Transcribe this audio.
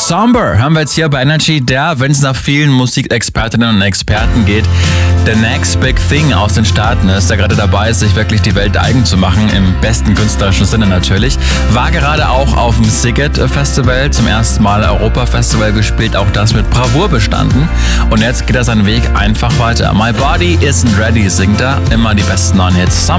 Somber haben wir jetzt hier bei Energy, der, wenn es nach vielen Musikexpertinnen und Experten geht, the next big thing aus den Staaten ist, der gerade dabei ist, sich wirklich die Welt eigen zu machen, im besten künstlerischen Sinne natürlich. War gerade auch auf dem Sziget Festival, zum ersten Mal Europa-Festival gespielt, auch das mit Bravour bestanden. Und jetzt geht er seinen Weg einfach weiter. My Body Isn't Ready singt er, immer die besten neuen Hits. Somber.